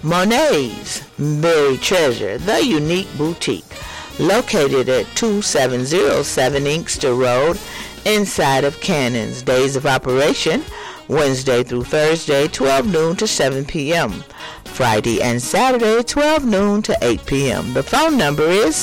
Monet's Buried Treasure, the unique boutique, located at 2707 Inkster Road, inside of Cannons. Days of operation, Wednesday through Thursday, 12 noon to 7 p.m. Friday and Saturday, 12 noon to 8 p.m. The phone number is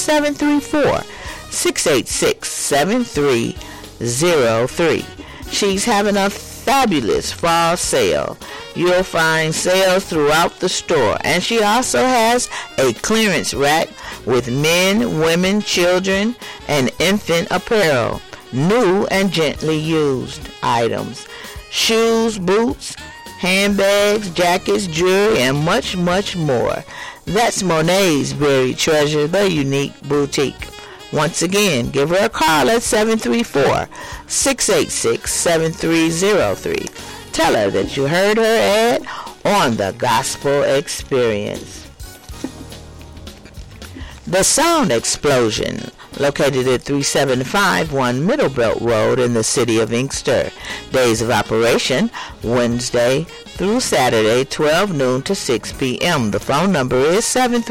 734-686-7303. She's having a fabulous fall sale. You'll find sales throughout the store, and she also has a clearance rack with men, women, children, and infant apparel, new and gently used items, shoes, boots, handbags, jackets, jewelry, and much, much more. That's Monet's Buried Treasure, the unique boutique. Once again, give her a call at 734-686-7303. Tell her that you heard her ad on the Gospel Experience. The Sound Explosion, located at 3751 Middlebelt Road in the city of Inkster. Days of operation, Wednesday through Saturday, 12 noon to 6 p.m. The phone number is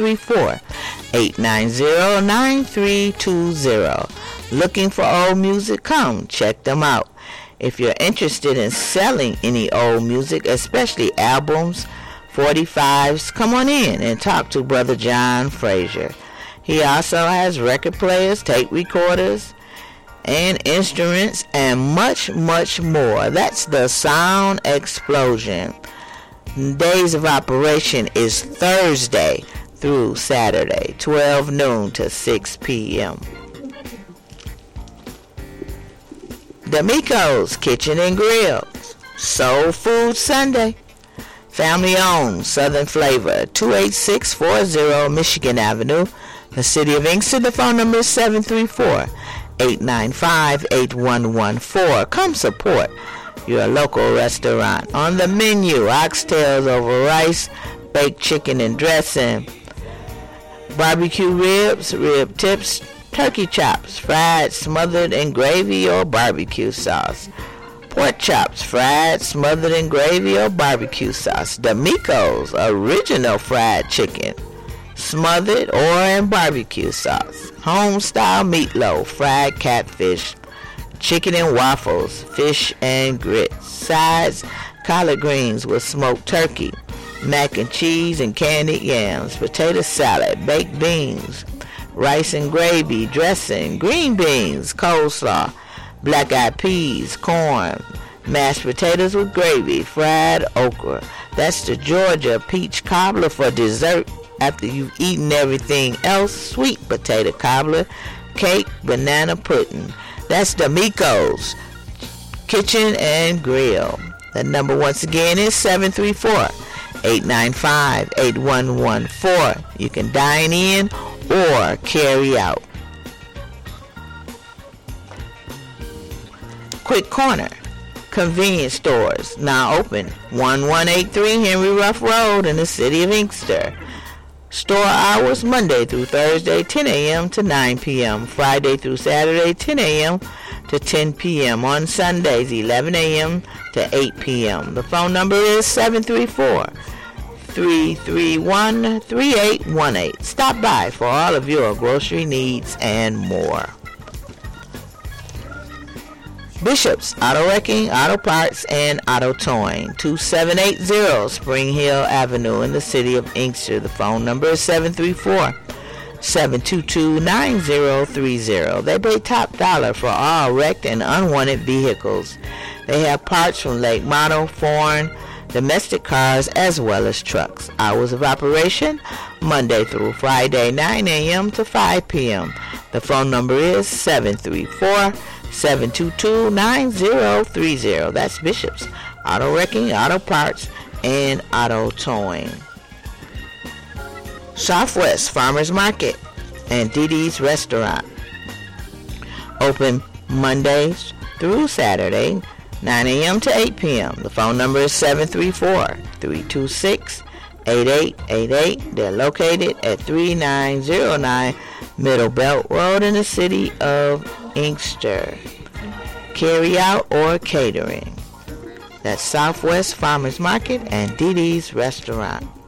734-890-9320. Looking for old music? Come check them out. If you're interested in selling any old music, especially albums, 45s, come on in and talk to Brother John Frazier. He also has record players, tape recorders, and instruments, and much, much more. That's the Sound Explosion. Days of operation is Thursday through Saturday, 12 noon to 6 p.m. D'Amico's Kitchen and Grill, Soul Food Sunday. Family owned, Southern Flavor, 28640 Michigan Avenue, the city of Inkster. The phone number is 734-895-8114. Come support your local restaurant. On the menu, oxtails over rice, baked chicken and dressing, barbecue ribs, rib tips, turkey chops, fried, smothered in gravy or barbecue sauce. Pork chops, fried, smothered in gravy or barbecue sauce. D'Amico's original fried chicken, smothered or in barbecue sauce. Home-style meatloaf, fried catfish, chicken and waffles, fish and grits. Sides, collard greens with smoked turkey, mac and cheese and candied yams, potato salad, baked beans, rice and gravy, dressing, green beans, coleslaw, black-eyed peas, corn, mashed potatoes with gravy, fried okra. That's the Georgia peach cobbler for dessert after you've eaten everything else. Sweet potato cobbler, cake, banana pudding. That's D'Amico's Kitchen and Grill. The number once again is 734-895-8114. You can dine in or carry out. Quick Corner Convenience Stores, now open, 1183 Henry Ruff Road in the city of Inkster. Store hours Monday through Thursday, 10 a.m. to 9 p.m. Friday through Saturday, 10 a.m. to 10 p.m. On Sundays, 11 a.m. to 8 p.m. The phone number is 734-331-3818. Stop by for all of your grocery needs and more. Bishop's Auto Wrecking, Auto Parts, and Auto Towing, 2780 Spring Hill Avenue in the city of Inkster. The phone number is 734-722-9030. They pay top dollar for all wrecked and unwanted vehicles. They have parts from late model, foreign, domestic cars, as well as trucks. Hours of operation, Monday through Friday, 9 a.m. to 5 p.m. The phone number is 734-722-9030. That's Bishop's Auto Wrecking, Auto Parts, and Auto Towing. Southwest Farmers Market and DD's Restaurant. Open Mondays through Saturday, 9 a.m. to 8 p.m. The phone number is 734-326-8888. They're located at 3909 Middle Belt Road in the city of Inkster. Carry out or catering. That's Southwest Farmers Market and DD's Restaurant.